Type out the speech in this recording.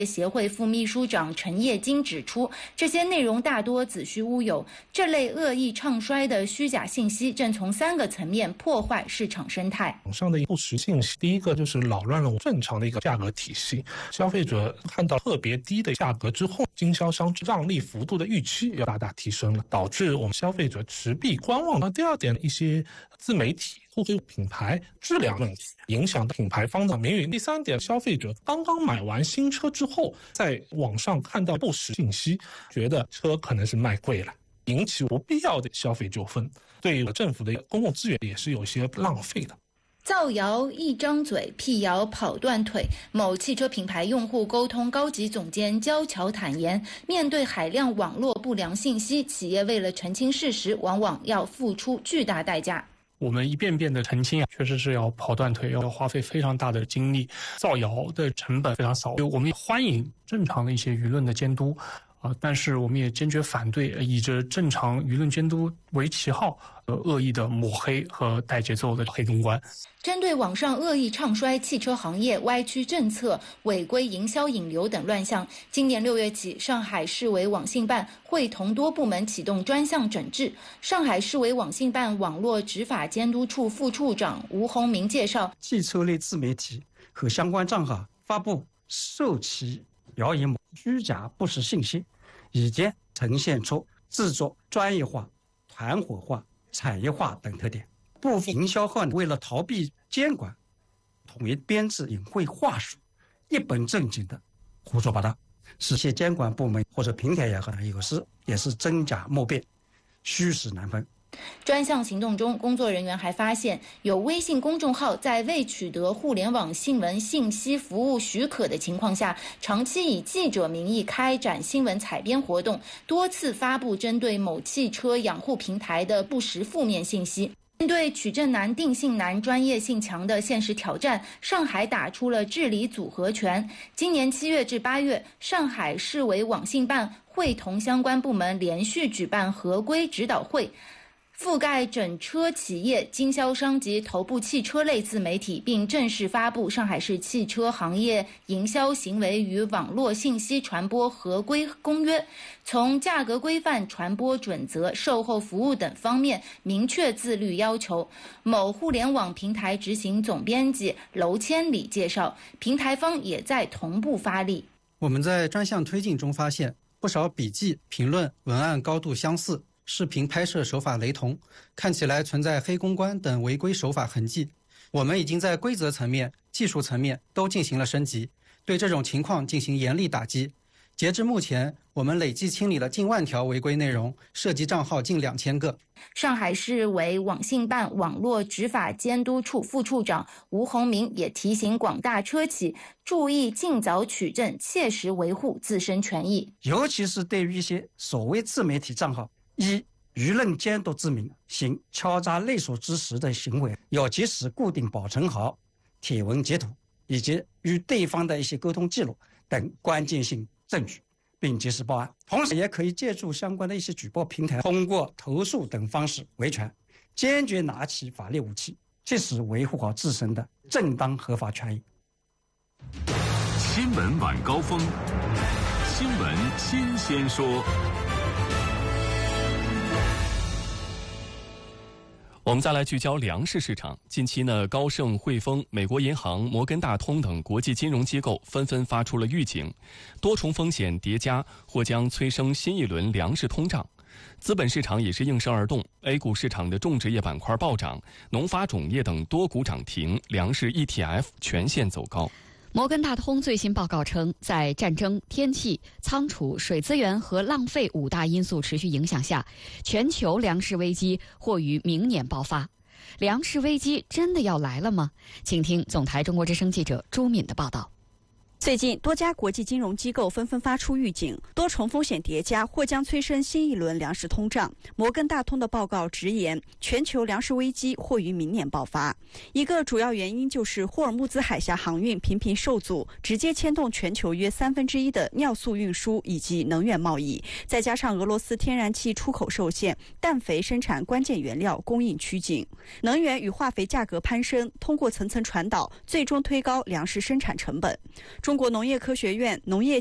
协会副秘书长陈业金指出，这些内容大多子虚乌有，这类恶意唱衰的虚假信息正从3个层面破坏市场生态。 网上的不实信息，第一个就是扰乱了正常的一个价格体系，消费者看到特别低的价格之后，经销商让利幅度的预期要大大提升了，导致我们消费者持币观望。第二点，一些自媒体互黑品牌质量问题，影响到品牌方的名誉。第三点，消费者刚刚买完新车之后，在网上看到不实信息，觉得车可能是卖贵了，引起不必要的消费纠纷，对政府的公共资源也是有些浪费的。 造谣一张嘴，辟谣跑断腿。某汽车品牌用户沟通高级总监焦桥坦言，面对海量网络不良信息，企业为了澄清事实，往往要付出巨大代价。 我们一遍遍的澄清确实是要跑断腿，要花费非常大的精力，造谣的成本非常少。我们欢迎正常的一些舆论的监督，但是我们也坚决反对以着正常舆论监督为旗号，恶意的抹黑和带节奏的黑公关。 针对网上恶意唱衰汽车行业、歪曲政策、违规营销引流等乱象，今年6月起，上海市委网信办会同多部门启动专项整治。上海市委网信办网络执法监督处副处长吴洪明介绍， 汽车类自媒体和相关账号发布受其谣言、虚假不实信息，已经呈现出制作专业化、团伙化、产业化等特点。部分营销号为了逃避监管，统一编制隐晦话术，一本正经的胡说八道，使些监管部门或者平台有时也是真假莫辨，虚实难分。 专项行动中，工作人员还发现有微信公众号在未取得互联网新闻信息服务许可的情况下，长期以记者名义开展新闻采编活动，多次发布针对某汽车养护平台的不实负面信息。面对取证难、定性难、专业性强的现实挑战，上海打出了治理组合拳。今年7月至8月，上海市委网信办会同相关部门连续举办合规指导会，覆盖整车企业、经销商及头部汽车类自媒体，并正式发布上海市汽车行业营销行为与网络信息传播合规公约，从价格规范、传播准则、售后服务等方面明确自律要求。某互联网平台执行总编辑娄千里介绍，平台方也在同步发力。 我们在专项推进中发现，不少笔记、评论、文案高度相似，视频拍摄手法雷同，看起来存在黑公关等违规手法痕迹。我们已经在规则层面、技术层面都进行了升级，对这种情况进行严厉打击。截至目前，我们累计清理了近万条违规内容，涉及账号近2000个。 上海市委网信办网络执法监督处副处长吴洪明也提醒广大车企注意尽早取证，切实维护自身权益。 尤其是对于一些所谓自媒体账号，以舆论监督之名行敲诈勒索之实的行为，要及时固定保存好帖文截图以及与对方的一些沟通记录等关键性证据，并及时报案。同时也可以借助相关的一些举报平台，通过投诉等方式维权，坚决拿起法律武器，切实维护好自身的正当合法权益。 新闻晚高峰，新闻新鲜说。 我们再来聚焦粮食市场。近期呢，高盛、汇丰、美国银行、摩根大通等国际金融机构纷纷发出了预警，多重风险叠加或将催生新一轮粮食通胀。资本市场也是应声而动 ，A 股市场的种植业板块暴涨，农发种业等多股涨停，粮食 ETF 全线走高。 摩根大通最新报告称，在战争、天气、仓储、水资源和浪费5大因素持续影响下，全球粮食危机或于明年爆发。粮食危机真的要来了吗？请听总台中国之声记者朱敏的报道。 最近，多家国际金融机构纷纷发出预警，多重风险叠加或将催生新一轮粮食通胀。摩根大通的报告直言，全球粮食危机或于明年爆发。一个主要原因就是霍尔木兹海峡航运频频受阻，直接牵动全球约1/3的尿素运输以及能源贸易。再加上俄罗斯天然气出口受限，氮肥生产关键原料供应趋紧，能源与化肥价格攀升，通过层层传导，最终推高粮食生产成本。 中国农业科学院农业